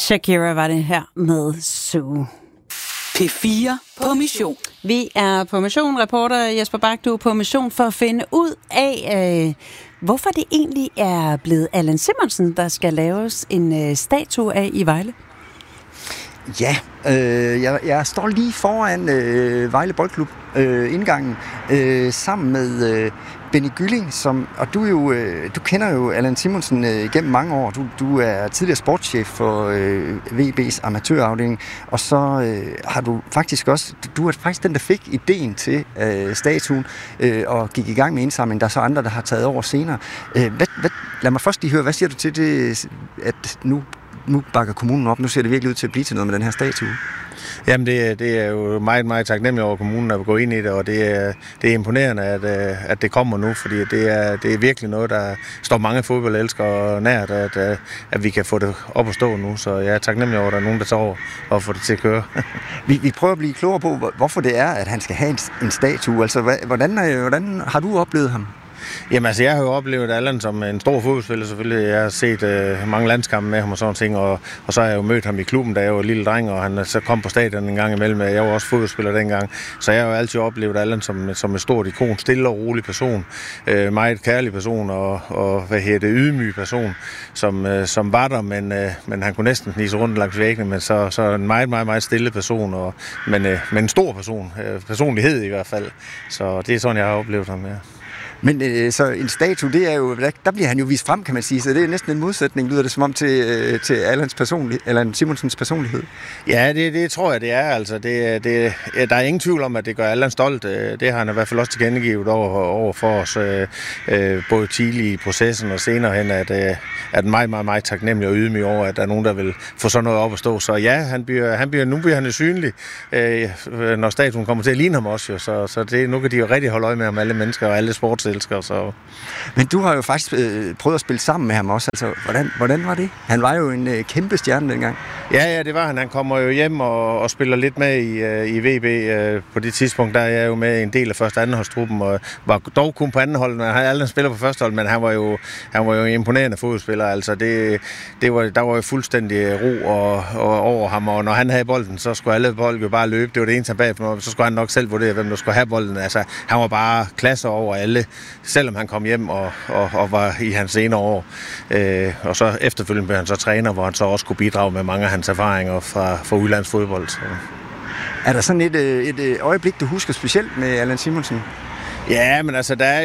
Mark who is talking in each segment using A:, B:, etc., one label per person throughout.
A: Shakira var det her med Sue.
B: P4 på mission.
A: Vi er på mission, reporter Jesper Bak, du er på mission for at finde ud af, hvorfor det egentlig er blevet Allan Simonsen, der skal laves en statue af i Vejle.
C: Ja, jeg står lige foran Vejle Boldklub indgangen sammen med Benny Gylling, og du kender jo Allan Simonsen gennem mange år. Du er tidligere sportschef for VB's amatørafdeling, og så har du faktisk også, du er faktisk den, der fik ideen til statuen og gik i gang med indsamling. Der er så andre, der har taget over senere. Lad mig først lige høre, hvad siger du til det, at nu bakker kommunen op, nu ser det virkelig ud til at blive til noget med den her statue?
D: Jamen, det er jo meget, meget taknemmelig over kommunen at gå ind i det, og det er imponerende, at det kommer nu, fordi det er virkelig noget, der står mange fodboldelskere nært, at vi kan få det op at stå nu. Så jeg er taknemmelig over, at der er nogen, der tager over og får det til at køre.
C: Vi prøver at blive klogere på, hvorfor det er, at han skal have en statue. Altså, hvordan har du oplevet ham?
D: Jamen altså, jeg har jo oplevet Allan som en stor fodboldspiller selvfølgelig. Jeg har set mange landskampe med ham og sådan ting, og så har jeg jo mødt ham i klubben, da jeg var lille dreng, og han så kom på stadion en gang imellem. Jeg var også fodboldspiller dengang, så jeg har jo altid oplevet Allan som et stort ikon, stille og rolig person, meget kærlig person og ydmyg person, som var der, men han kunne næsten snige sig rundt langs væggene, men så en meget, meget, meget stille person, men en stor person, personlighed i hvert fald. Så det er sådan, jeg har oplevet ham, ja.
C: Men så en statue, det er jo, der bliver han jo vist frem, kan man sige, så det er næsten en modsætning, lyder det som om, til Allan Simonsens personlighed.
D: Ja, det tror jeg, det er. Altså, der er ingen tvivl om, at det gør Allan stolt. Det har han i hvert fald også tilkendegivet over for os, både tidligt i processen og senere hen, at meget, meget, meget taknemmelig og ydmyg over, at der er nogen, der vil få sådan noget op at stå. Så ja, nu bliver han jo synlig, når statuen kommer til at ligne ham også. Jo. Så nu kan de jo rigtig holde øje med ham, alle mennesker og alle sportselskere. Så.
C: Men du har jo faktisk prøvet at spille sammen med ham også. Altså, hvordan var det? Han var jo en kæmpe stjerne dengang.
D: Ja, det var han. Han kommer jo hjem og spiller lidt med i VB. På det tidspunkt, der er jeg jo med en del af første- og andenholdstruppen, og var dog kun på andenholdet, men han havde aldrig spillet på førstehold, men han var jo en imponerende fodboldspiller. Altså, der var jo fuldstændig ro over ham, og når han havde bolden, så skulle alle bolden jo bare løbe. Det var det eneste, han bagefter, så skulle han nok selv vurdere, hvem der skulle have bolden. Altså, han var bare klasse over alle, selvom han kom hjem og var i hans senere år. Og så efterfølgende blev han så træner, hvor han så også kunne bidrage med mange af hans erfaringer fra udlandsfodbold. Så.
C: Er der sådan et øjeblik, du husker specielt med Allan Simonsen?
D: Ja, men altså, der er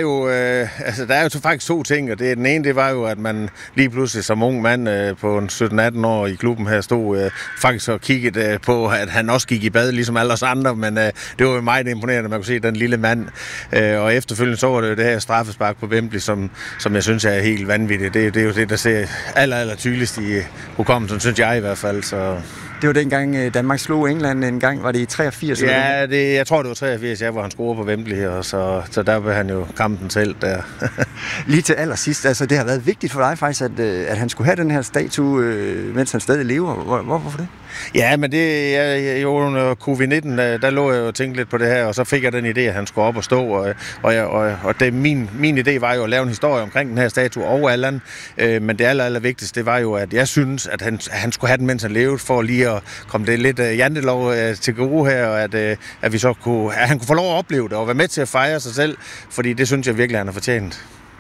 D: jo faktisk to ting, og den ene, det var jo, at man lige pludselig som ung mand på en 17-18 år i klubben her stod faktisk og kiggede på, at han også gik i bad, ligesom alle os andre, men det var jo meget imponerende, man kunne se den lille mand. Og efterfølgende så var det jo det her straffespark på Wembley, som jeg synes er helt vanvittigt. Det er jo det, der ser aller tydeligst i hukommelsen, synes jeg i hvert fald, så.
C: Det var dengang Danmark slog England en gang, var det i 83?
D: Ja, jeg tror det var 83, hvor han scorede på Wembley, og så der var han jo kampen selv der.
C: Lige til allersidst, altså det har været vigtigt for dig faktisk, at han skulle have den her statue, mens han stadig lever. Hvorfor det?
D: Ja, men jo under covid-19, der lå jeg jo og tænkte lidt på det her, og så fik jeg den idé, at han skulle op og stå, og det, min idé var jo at lave en historie omkring den her statue og Allan, men det aller vigtigste, det var jo, at jeg synes, at han skulle have den, mens han levede, for lige at komme det lidt jantelov til gode her, og at vi så at han kunne få lov at opleve det, og være med til at fejre sig selv, fordi det synes jeg virkelig, han har fortjent.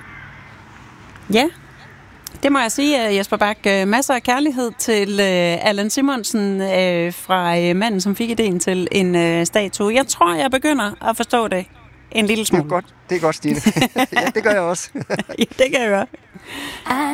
A: Ja. Det må jeg sige, Jesper Bak. Masser af kærlighed til Allan Simonsen fra manden, som fik ideen til en statue. Jeg tror, jeg begynder at forstå det en lille smule.
C: Det er godt, Stine. Ja, det gør jeg også.
A: Ja, det kan jeg gøre.